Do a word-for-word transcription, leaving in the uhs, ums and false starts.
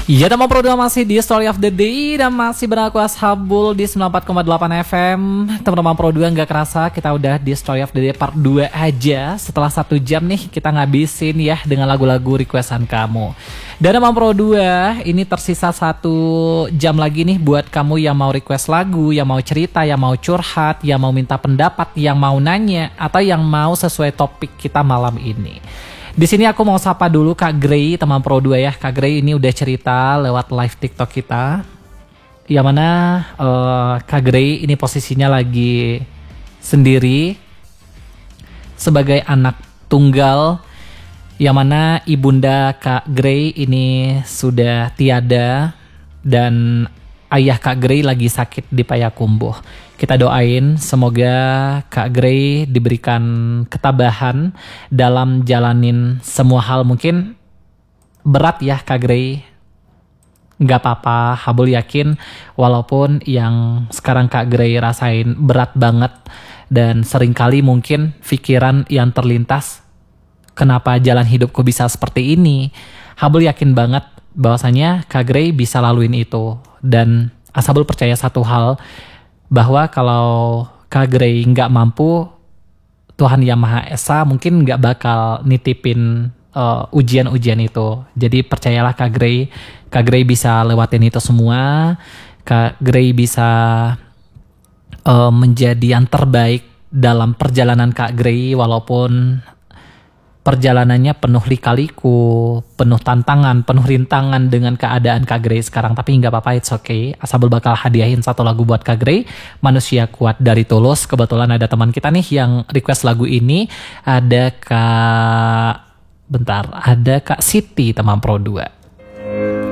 Ya, teman Pro dua masih di Story of the Day dan masih beraku Ashabul di sembilan puluh empat koma delapan F M. Teman-teman Pro dua nggak kerasa kita udah di Story of the Day part dua aja. Setelah satu jam nih kita ngabisin ya dengan lagu-lagu requestan kamu. Dan teman Pro dua, ini tersisa satu jam lagi nih buat kamu yang mau request lagu, yang mau cerita, yang mau curhat, yang mau minta pendapat, yang mau nanya, atau yang mau sesuai topik kita malam ini. Di sini aku mau sapa dulu Kak Grey, teman Pro dua ya. Kak Grey ini udah cerita lewat live TikTok kita. Yang mana uh, Kak Grey ini posisinya lagi sendiri sebagai anak tunggal. Yang mana ibunda Kak Grey ini sudah tiada dan ayah Kak Grey lagi sakit di Payakumbuh. Kita doain semoga Kak Grey diberikan ketabahan dalam jalanin semua hal. Mungkin berat ya Kak Grey, nggak apa-apa. Habul yakin walaupun yang sekarang Kak Grey rasain berat banget dan seringkali mungkin pikiran yang terlintas, kenapa jalan hidupku bisa seperti ini. Habul yakin banget bahwasanya Kak Grey bisa laluin itu. Dan Ashabul percaya satu hal, bahwa kalau Kak Grey nggak mampu, Tuhan Yang Maha Esa mungkin nggak bakal nitipin uh, ujian-ujian itu. Jadi percayalah Kak Grey, Kak Grey bisa lewatin itu semua. Kak Grey bisa uh, menjadi yang terbaik dalam perjalanan Kak Grey, walaupun perjalanannya penuh lika-liku, penuh tantangan, penuh rintangan dengan keadaan Kak Grey sekarang. Tapi nggak apa-apa, it's okay. Ashabul bakal hadiahin satu lagu buat Kak Grey, Manusia Kuat dari Tulus. Kebetulan ada teman kita nih yang request lagu ini. Ada Kak... Bentar, ada Kak Siti, teman Pro dua.